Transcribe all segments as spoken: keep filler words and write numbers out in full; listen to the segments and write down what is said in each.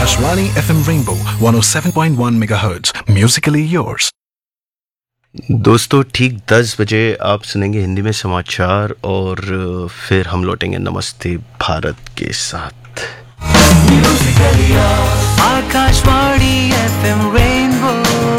Akashvani F M Rainbow one oh seven point one megahertz. Musically yours. दोस्तों ठीक दस बजे आप सुनेंगे हिंदी में समाचार और फिर हम लौटेंगे नमस्ते भारत के साथ। Akashvani F M rainbow.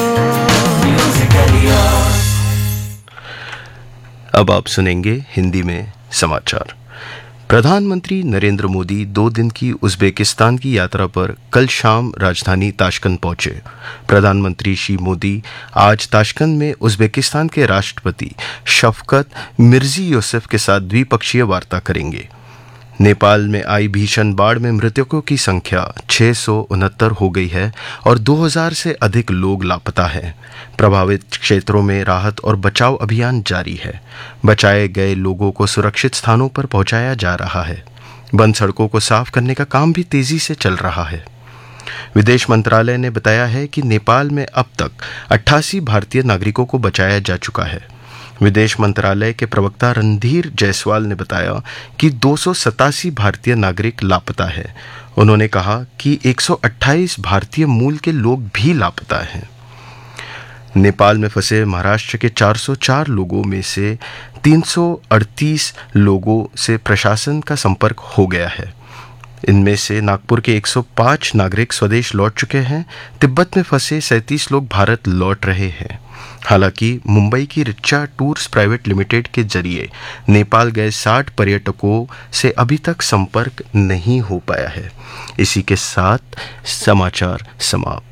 अब आप सुनेंगे हिंदी में समाचार। प्रधानमंत्री नरेंद्र मोदी दो दिन की उज़्बेकिस्तान की यात्रा पर कल शाम राजधानी ताशकंद पहुंचे। प्रधानमंत्री श्री मोदी आज ताशकंद में उज़्बेकिस्तान के राष्ट्रपति शफकत मिर्ज़ियोयेव के साथ द्विपक्षीय वार्ता करेंगे। नेपाल में आई भीषण बाढ़ में मृतकों की संख्या छह सौ उनहत्तर हो गई है और दो हज़ार से अधिक लोग लापता हैं। प्रभावित क्षेत्रों में राहत और बचाव अभियान जारी है। बचाए गए लोगों को सुरक्षित स्थानों पर पहुंचाया जा रहा है। बंद सड़कों को साफ करने का काम भी तेजी से चल रहा है। विदेश मंत्रालय ने बताया है कि नेपाल में अब तक अट्ठासी भारतीय नागरिकों को बचाया जा चुका है। विदेश मंत्रालय के प्रवक्ता रणधीर जायसवाल ने बताया कि दो सौ सतासी भारतीय नागरिक लापता हैं। उन्होंने कहा कि एक सौ अट्ठाईस भारतीय मूल के लोग भी लापता हैं। नेपाल में फंसे महाराष्ट्र के चार सौ चार लोगों में से तीन सौ अड़तीस लोगों से प्रशासन का संपर्क हो गया है। इनमें से नागपुर के एक सौ पाँच नागरिक स्वदेश लौट चुके हैं। तिब्बत में फंसे सैंतीस लोग भारत लौट रहे हैं। हालांकि मुंबई की रिचा टूर्स प्राइवेट लिमिटेड के जरिए नेपाल गए साठ पर्यटकों से अभी तक संपर्क नहीं हो पाया है। इसी के साथ समाचार समाप्त।